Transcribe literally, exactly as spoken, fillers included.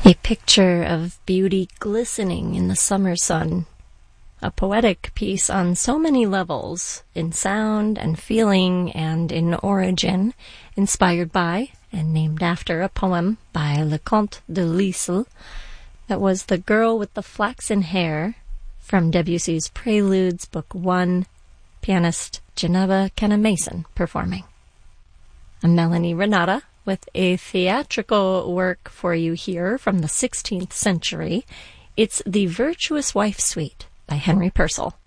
A picture of beauty glistening in the summer sun. A poetic piece on so many levels, in sound and feeling and in origin, inspired by and named after a poem by Leconte de Lisle that was The Girl with the Flaxen Hair from Debussy's Preludes, Book One, pianist Geneva Kenna-Mason performing. I'm Melanie Renata with a theatrical work for you here from the sixteenth century. It's The Virtuous Wife Suite by Henry Purcell.